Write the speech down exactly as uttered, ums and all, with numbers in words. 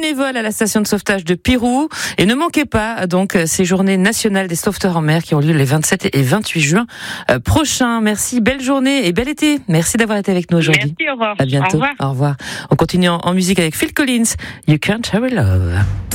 bénévoles à la station de sauvetage de Pirou. Et ne manquez pas donc ces journées nationales des sauveteurs en mer qui ont lieu les vingt-sept et vingt-huit juin prochains. Merci, belle journée et bel été. Merci d'avoir été avec nous aujourd'hui. Merci, au revoir. À bientôt. Au revoir. Au revoir. On continue en, en musique avec Phil Collins. You Can't Hurry Love.